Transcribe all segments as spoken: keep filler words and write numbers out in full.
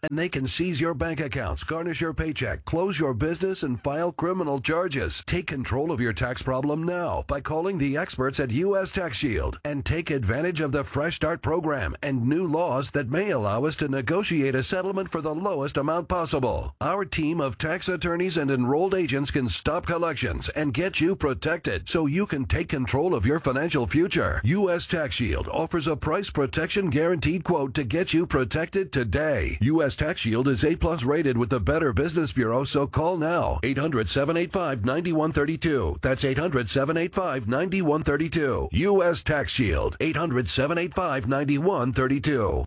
and they can seize your bank accounts, garnish your paycheck, close your business, and file criminal charges. Take control of your tax problem now by calling the experts at U S Tax Shield and take advantage of the Fresh Start program and new laws that may allow us to negotiate a settlement for the lowest amount possible. Our team of tax attorneys and enrolled agents can stop collections and get you protected so you can take control of your financial future. U S Tax Shield offers a price protection guaranteed quote to get you protected today. U S Tax Shield is A plus rated with the Better Business Bureau, so call now. eight hundred, seven eight five, nine one three two. That's eight hundred, seven eight five, nine one three two. U S Tax Shield. eight hundred, seven eight five, nine one three two.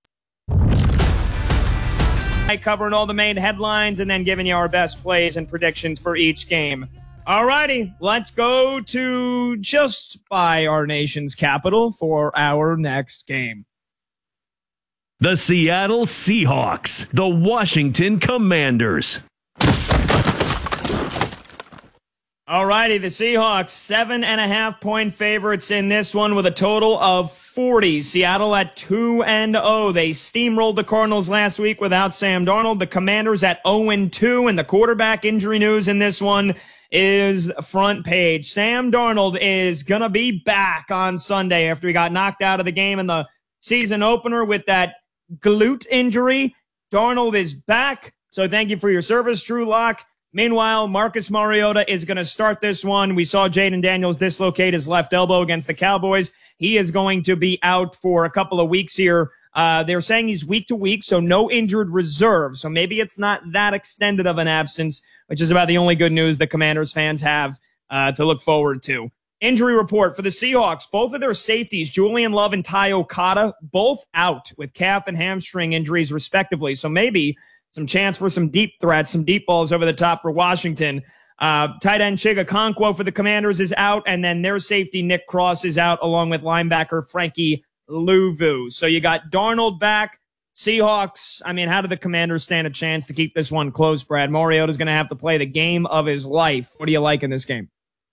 Covering all the main headlines and then giving you our best plays and predictions for each game. Alrighty, let's go to just by our nation's capital for our next game. The Seattle Seahawks, the Washington Commanders. Alrighty, the Seahawks, seven and a half point favorites in this one with a total of forty. Seattle at two and oh. They steamrolled the Cardinals last week without Sam Darnold. The Commanders at oh and two, and the quarterback injury news in this one is front page. Sam Darnold is gonna be back on Sunday after he got knocked out of the game in the season opener with that glute injury. Darnold is back, so thank you for your service, Drew Lock. Meanwhile, Marcus Mariota is going to start this one. We saw Jaden Daniels dislocate his left elbow against the Cowboys. He is going to be out for a couple of weeks here. Uh, they're saying he's week to week, so no injured reserve. So maybe it's not that extended of an absence, which is about the only good news the Commanders fans have uh, to look forward to. Injury report for the Seahawks. Both of their safeties, Julian Love and Ty Okada, both out with calf and hamstring injuries respectively. So maybe some chance for some deep threats, some deep balls over the top for Washington. Uh, tight end Chiga Okonkwo for the Commanders is out, and then their safety Nick Cross is out, along with linebacker Frankie Louvu. So you got Darnold back. Seahawks, I mean, how do the Commanders stand a chance to keep this one close, Brad? Mariota's going to have to play the game of his life. What do you like in this game?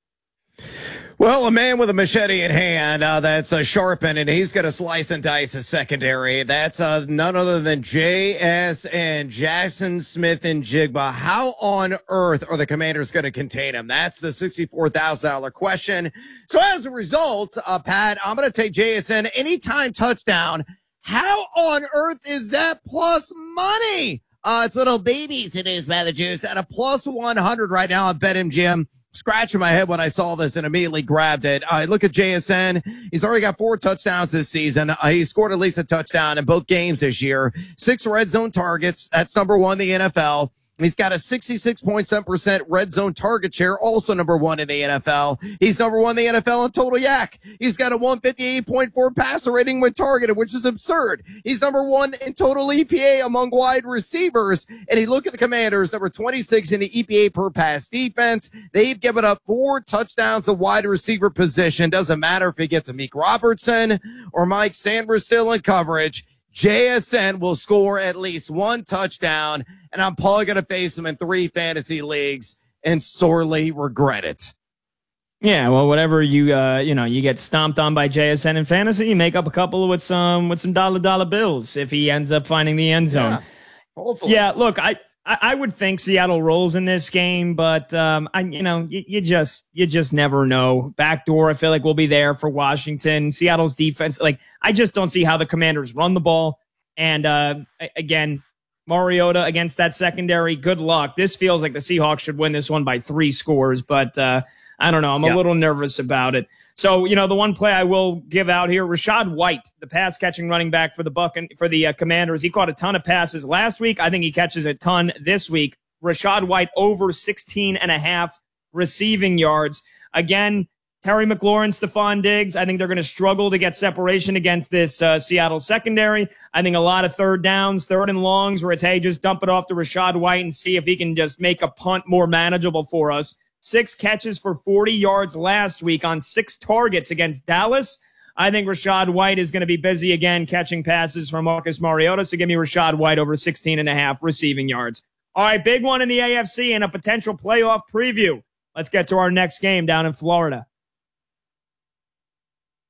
Well, a man with a machete in hand uh, that's uh, sharpened, and he's going to slice and dice his secondary. That's uh, none other than J S and Jackson Smith-Njigba. How on earth are the Commanders going to contain him? That's the sixty-four thousand dollars question. So as a result, uh, Pat, I'm going to take J S N anytime touchdown. How on earth is that plus money? Uh, it's little babies it is, Mather Juice, at a plus one hundred right now on BetMGM. Scratching my head when I saw this and immediately grabbed it. I uh, look at J S N. He's already got four touchdowns this season. Uh, he scored at least a touchdown in both games this year. Six red zone targets. That's number one in the N F L. He's got a sixty-six point seven percent red zone target share, also number one in the N F L. He's number one in the N F L in total yak. He's got a one fifty-eight point four passer rating when targeted, which is absurd. He's number one in total E P A among wide receivers. And you look at the Commanders, number twenty-six in the E P A per pass defense. They've given up four touchdowns at wide receiver position. Doesn't matter if he gets a Meek Robertson or Mike Sanders still in coverage. J S N will score at least one touchdown, and I'm probably going to face him in three fantasy leagues and sorely regret it. Yeah, well, whatever you, uh, you know, you get stomped on by J S N in fantasy, you make up a couple with some, with some dollar dollar bills if he ends up finding the end zone. Yeah, hopefully. Yeah, look, I, I would think Seattle rolls in this game, but, um, I, you know, you, you just, you just never know. Backdoor, I feel like we'll be there for Washington. Seattle's defense, like, I just don't see how the Commanders run the ball. And, uh, again, Mariota against that secondary, good luck. This feels like the Seahawks should win this one by three scores, but, uh, I don't know. I'm yeah. a little nervous about it. So, you know, the one play I will give out here, Rachaad White, the pass catching running back for the Buck for the uh, Commanders. He caught a ton of passes last week. I think he catches a ton this week. Rachaad White over sixteen and a half receiving yards. Again, Terry McLaurin, Stephon Diggs, I think they're going to struggle to get separation against this uh, Seattle secondary. I think a lot of third downs, third and longs where it's, hey, just dump it off to Rachaad White and see if he can just make a punt more manageable for us. Six catches for forty yards last week on six targets against Dallas. I think Rachaad White is going to be busy again catching passes from Marcus Mariota. So give me Rachaad White over sixteen and a half receiving yards. All right, big one in the A F C and a potential playoff preview. Let's get to our next game down in Florida.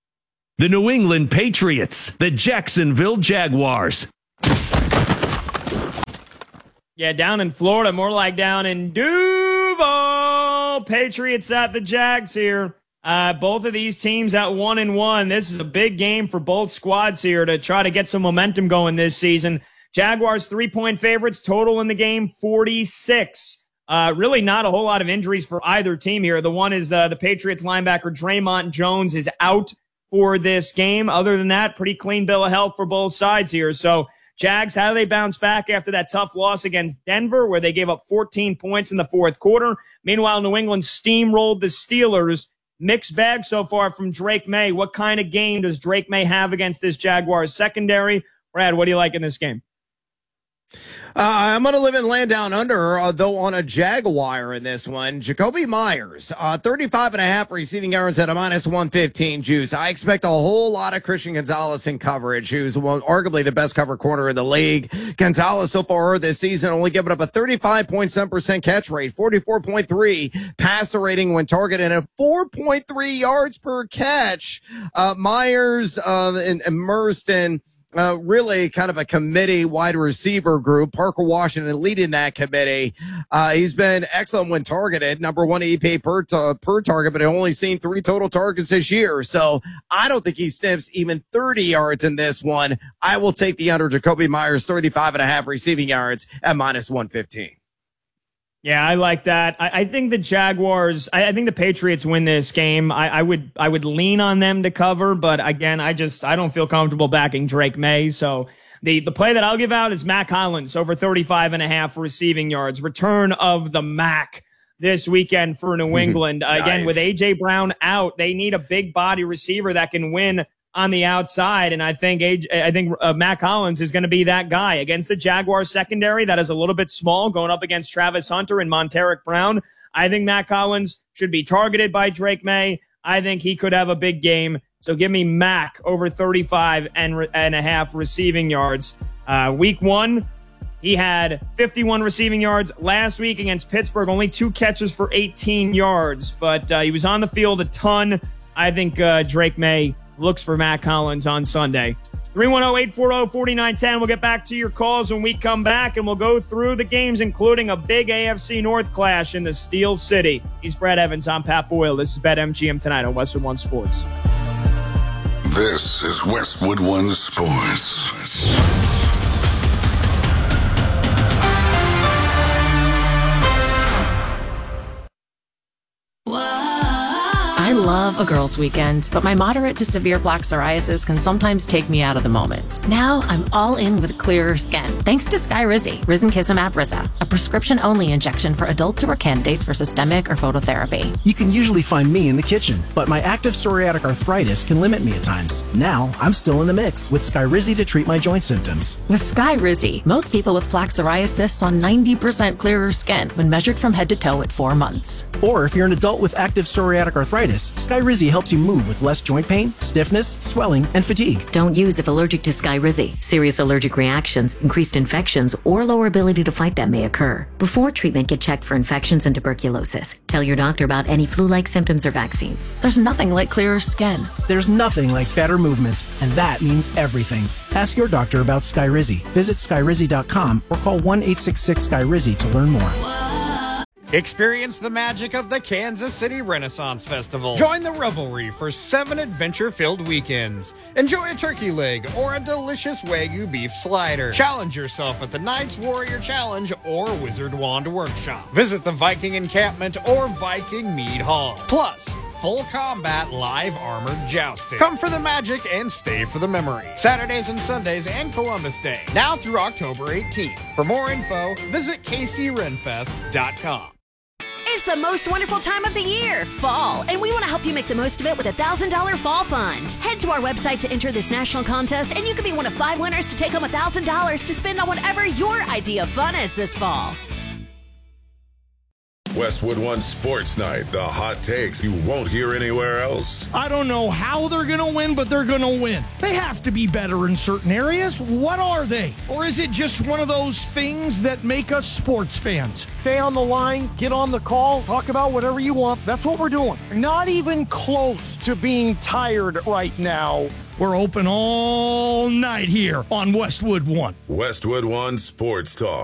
The New England Patriots, the Jacksonville Jaguars. Yeah, down in Florida, more like down in Duval. Patriots at the Jags here. Uh, both of these teams at one and one. This is a big game for both squads here to try to get some momentum going this season. Jaguars three-point favorites, total in the game forty-six. Uh, really not a whole lot of injuries for either team here. The one is uh, the Patriots linebacker Draymond Jones is out for this game. Other than that, pretty clean bill of health for both sides here. So Jags, how do they bounce back after that tough loss against Denver where they gave up fourteen points in the fourth quarter? Meanwhile, New England steamrolled the Steelers. Mixed bag so far from Drake May. What kind of game does Drake May have against this Jaguars secondary? Brad, what do you like in this game? Uh, I'm going to live in land down under, uh, though on a Jaguar in this one. Jakobi Meyers, uh, thirty-five and a half receiving yards at a minus one fifteen juice. I expect a whole lot of Christian Gonzalez in coverage, who's well, arguably the best cover corner in the league. Gonzalez so far this season only given up a thirty-five point seven percent catch rate, forty-four point three passer rating when targeted, and a four point three yards per catch. Uh, Meyers, uh, and, immersed in Uh, really kind of a committee wide receiver group. Parker Washington leading that committee. Uh, he's been excellent when targeted. Number one E P A per, t- per target, but only seen three total targets this year. So I don't think he sniffs even thirty yards in this one. I will take the under. Jakobi Meyers, thirty-five and a half receiving yards at minus one fifteen. Yeah, I like that. I, I think the Jaguars, I, I think the Patriots win this game. I, I would, I would lean on them to cover, but again, I just, I don't feel comfortable backing Drake May. So the, the play that I'll give out is Mac Hollins over thirty-five and a half receiving yards. Return of the Mac this weekend for New England. Nice. Again, with A J Brown out, they need a big body receiver that can win on the outside, and I think I think uh, Mac Hollins is going to be that guy against the Jaguars secondary that is a little bit small, going up against Travis Hunter and Monteric Brown. I think Mac Hollins should be targeted by Drake May. I think he could have a big game. So give me Mac over thirty-five and and a half receiving yards. Uh, week one, he had fifty-one receiving yards. Last week against Pittsburgh, only two catches for eighteen yards, but uh, he was on the field a ton. I think uh, Drake May looks for Mac Hollins on Sunday. three one zero, eight four zero, four nine one zero. We'll get back to your calls when we come back, and we'll go through the games, including a big A F C North clash in the Steel City. He's Brad Evans. I'm Pat Boyle. This is BetMGM tonight on Westwood One Sports. This is Westwood One Sports. I love a girls' weekend, but my moderate to severe plaque psoriasis can sometimes take me out of the moment. Now I'm all in with clearer skin, thanks to Skyrizi, Risankizumab Risa, a prescription-only injection for adults who are candidates for systemic or phototherapy. You can usually find me in the kitchen, but my active psoriatic arthritis can limit me at times. Now I'm still in the mix with Skyrizi to treat my joint symptoms. With Skyrizi, most people with plaque psoriasis saw ninety percent clearer skin when measured from head to toe at four months. Or if you're an adult with active psoriatic arthritis, Skyrizi helps you move with less joint pain, stiffness, swelling, and fatigue. Don't use if allergic to Skyrizi. Serious allergic reactions, increased infections, or lower ability to fight them may occur. Before treatment, get checked for infections and tuberculosis. Tell your doctor about any flu-like symptoms or vaccines. There's nothing like clearer skin. There's nothing like better movement, and that means everything. Ask your doctor about Skyrizi. Visit Skyrizi dot com or call one eight six six Skyrizi to learn more. Experience the magic of the Kansas City Renaissance Festival. Join the revelry for seven adventure-filled weekends. Enjoy a turkey leg or a delicious Wagyu beef slider. Challenge yourself at the Knights Warrior Challenge or Wizard Wand Workshop. Visit the Viking Encampment or Viking Mead Hall. Plus, full combat live armored jousting. Come for the magic and stay for the memory. Saturdays and Sundays and Columbus Day. Now through October eighteenth. For more info, visit K C Renfest dot com. It's the most wonderful time of the year, fall, and we want to help you make the most of it with a one thousand dollars Fall Fund. Head to our website to enter this national contest, and you could be one of five winners to take home one thousand dollars to spend on whatever your idea of fun is this fall. Westwood One Sports Night, the hot takes you won't hear anywhere else. I don't know how they're going to win, but they're going to win. They have to be better in certain areas. What are they? Or is it just one of those things that make us sports fans? Stay on the line, get on the call, talk about whatever you want. That's what we're doing. Not even close to being tired right now We're open all night here on Westwood One. Westwood One Sports Talk.